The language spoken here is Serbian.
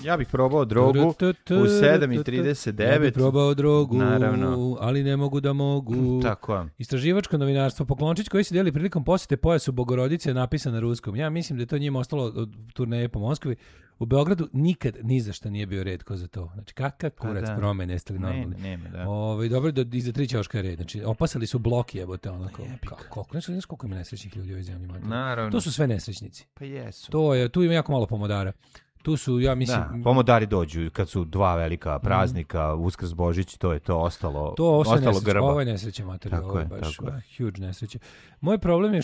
Ja bih probao drogu u 7:39. Ja bih probao drogu, naravno, ali ne mogu da mogu. Tako. Istraživačko novinarstvo. Poklončić koji se deli prilikom posete pojasu Bogorodice napisan na ruskom. Ja mislim da je to njima ostalo od turneje po Moskvi. U Beogradu nikad ni za šta nije bio red ko za to. Znači, kakav kurac promene, jeste li normalni? Nema, da. Dobro da iza 3 ćoška je red. Znači, opasali su bloki, jebote, onako. Koliko ima nesrećnih ljudi u ovoj zemlji? Naravno. To su sve nesrećnici. Pa jesu. Tu ima jako malo pomodara. Tu su, ja mislim... Da, pomodari dođu kad su dva velika praznika, Uskrs, Božić, to je to ostalo grba. Ovo je nesreća materija, ovo je baš huge nesreće. Moj problem je